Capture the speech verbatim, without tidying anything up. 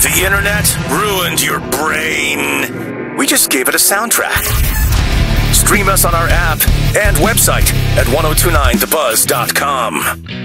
The internet ruined your brain. We just gave it a soundtrack. Stream us on our app and website at ten twenty-nine the buzz dot com.